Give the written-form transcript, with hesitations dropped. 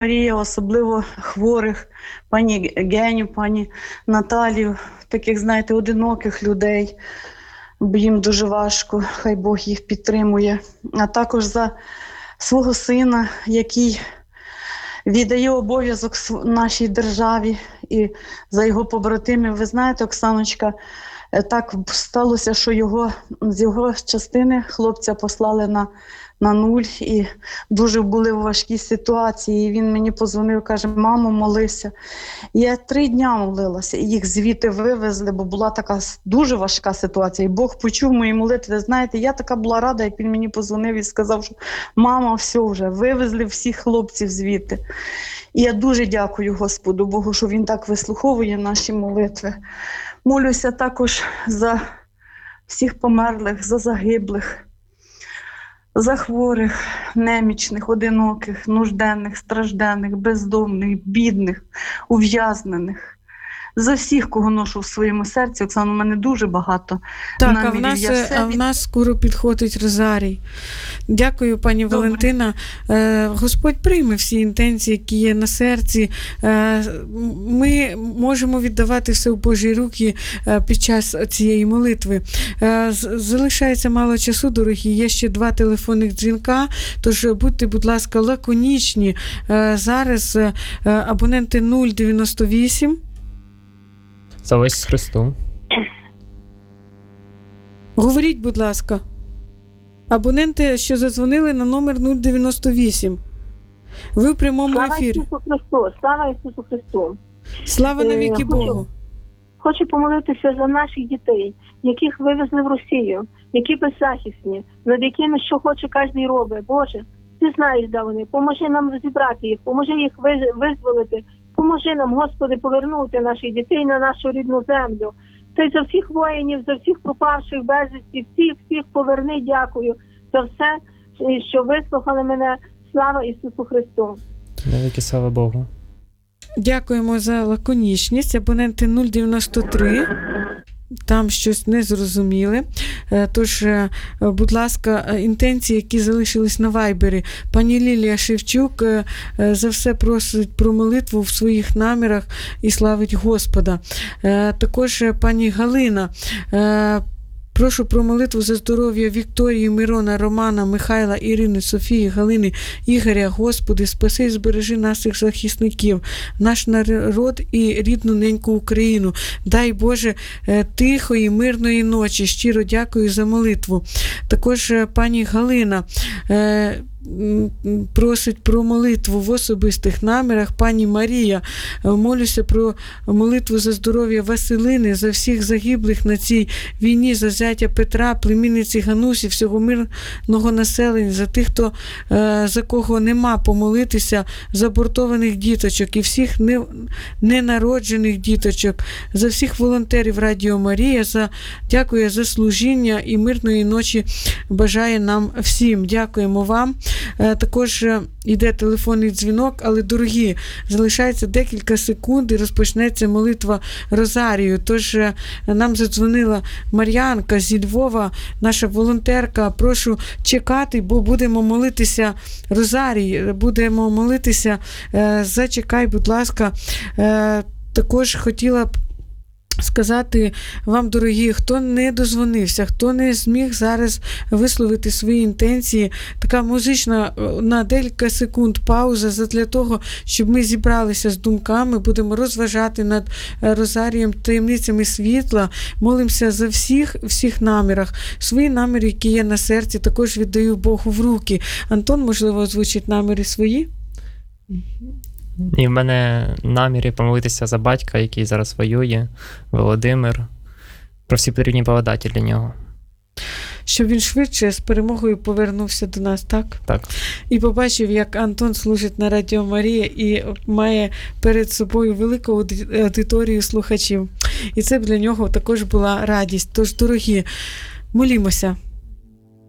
Марія, особливо хворих, пані Геню, пані Наталію, таких, знаєте, одиноких людей, бо їм дуже важко, хай Бог їх підтримує. А також за свого сина, який віддає обов'язок нашій державі, і за його побратимів. Ви знаєте, Оксаночка, так сталося, що з його частини хлопця послали на нуль, і дуже були важкі ситуації. І він мені подзвонив, каже: мамо, молися. Я 3 дня молилася, і їх звідти вивезли, бо була така дуже важка ситуація. І Бог почув мої молитви. Знаєте, я така була рада, як він мені подзвонив і сказав, що мама, все вже, вивезли всіх хлопців звідти. І я дуже дякую Господу Богу, що Він так вислуховує наші молитви. Молюся також за всіх померлих, за загиблих, за хворих, немічних, одиноких, нужденних, стражденних, бездомних, бідних, ув'язнених. За всіх, кого ношу в своєму серці. Оксана, у мене дуже багато. Так, а в нас скоро підходить Розарій. Дякую, пані Добре. Валентина. Господь прийме всі інтенції, які є на серці. Ми можемо віддавати все в Божі руки під час цієї молитви. Залишається мало часу, дорогі. Є ще 2 телефонних дзвінка, тож будьте, будь ласка, лаконічні. Зараз абоненти 098. Слава Ісусу Христу. Говоріть, будь ласка. Абоненти, що задзвонили на номер 098. Ви в прямому ефірі. Слава Ісусу Христу! Слава Ісусу Христу! Слава навіки Богу! Хочу помолитися за наших дітей, яких вивезли в Росію, які беззахисні, над якими що хоче кожен робить. Боже, Ти знаєш, де вони. Поможи нам розібрати їх, поможи їх визволити. Поможи нам, Господи, повернути наших дітей на нашу рідну землю. Та й за всіх воїнів, за всіх пропавших безвісті, всіх поверни, дякую за все, що вислухали мене. Слава Ісусу Христу! Навіки слава Богу. Дякуємо за лаконічність. Абоненти 093. Там щось не зрозуміли. Тож, будь ласка, інтенції, які залишились на Вайбері. Пані Лілія Шевчук за все просить про молитву в своїх намірах і славить Господа. Також пані Галина. Прошу про молитву за здоров'я Вікторії, Мирона, Романа, Михайла, Ірини, Софії, Галини, Ігоря. Господи, спаси і збережи наших захисників, наш народ і рідну неньку Україну. Дай, Боже, тихої, мирної ночі. Щиро дякую за молитву. Також пані Галина просить про молитву в особистих намірах. Пані Марія, молюся про молитву за здоров'я Василини, за всіх загиблих на цій війні, за зятя Петра, племінниці Ганусі, всього мирного населення, за тих, хто, за кого нема помолитися, за абортованих діточок і всіх ненароджених діточок, за всіх волонтерів Радіо Марія, дякую за служіння і мирної ночі бажає нам всім. Дякуємо вам. Також йде телефонний дзвінок, але, дорогі, залишається декілька секунд і розпочнеться молитва Розарію. Тож нам задзвонила Мар'янка зі Львова, наша волонтерка. Прошу чекати, бо будемо молитися Розарій, будемо молитися. Зачекай, будь ласка. Також хотіла б сказати вам, дорогі, хто не дозвонився, хто не зміг зараз висловити свої інтенції, така музична на декілька секунд пауза для того, щоб ми зібралися з думками, будемо розважати над Розарієм, таємницями світла, молимося за всіх намірах. Свої наміри, які є на серці, також віддаю Богу в руки. Антон, можливо, озвучить наміри свої? І в мене наміри помолитися за батька, який зараз воює, Володимир, про всі потрібні благодаті для нього. Щоб він швидше з перемогою повернувся до нас, так? Так. І побачив, як Антон служить на Радіо Марія і має перед собою велику аудиторію слухачів. І це для нього також була радість. Тож, дорогі, молімося.